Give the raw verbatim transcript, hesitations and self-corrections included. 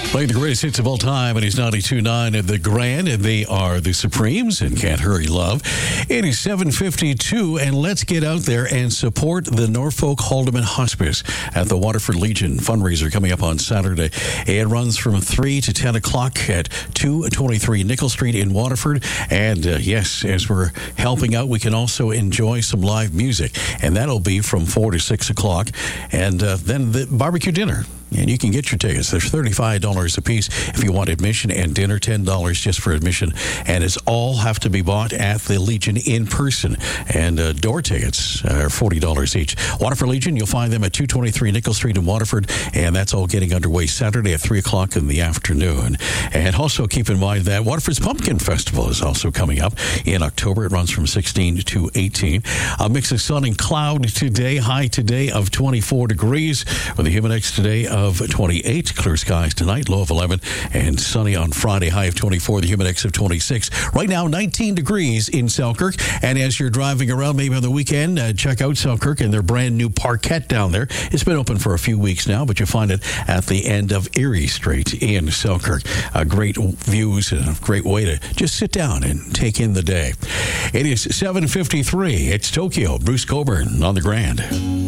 Playing the greatest hits of all time, and he's ninety-two point nine at the Grand, and they are the Supremes and Can't Hurry Love. It is seven fifty-two, and let's get out there and support the Norfolk Haldeman Hospice at the Waterford Legion fundraiser coming up on Saturday. It runs from three to ten o'clock at two twenty-three Nickel Street in Waterford. And uh, yes, as we're helping out, we can also enjoy some live music, and that'll be from four to six o'clock. And uh, then the barbecue dinner. And you can get your tickets. There's thirty-five dollars a piece if you want admission, and dinner ten dollars just for admission. And it's all have to be bought at the Legion in person. And uh, door tickets are forty dollars each. Waterford Legion, you'll find them at two twenty-three Nickel Street in Waterford. And that's all getting underway Saturday at three o'clock in the afternoon. And also keep in mind that Waterford's Pumpkin Festival is also coming up in October. It runs from sixteen to eighteen. A mix of sun and cloud today. High today of twenty-four degrees with a humidex today of twenty-eight. Clear skies tonight, low of eleven, and sunny on Friday, high of twenty-four, the humidex of twenty-six. Right now, nineteen degrees in Selkirk, and as you're driving around maybe on the weekend, uh, check out Selkirk and their brand new parquet down there. It's been open for a few weeks now, but you'll find it at the end of Erie Street in Selkirk. Uh, great views and a great way to just sit down and take in the day. It is seven fifty-three. It's Tokyo. Bruce Coburn on the Grand.